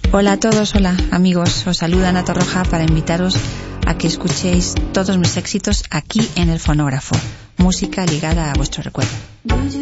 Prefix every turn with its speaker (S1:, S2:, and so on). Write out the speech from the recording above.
S1: Hola a todos, hola amigos, os saluda Ana Torroja para invitaros a que escuchéis todos mis éxitos aquí en el fonógrafo, música ligada a vuestro recuerdo.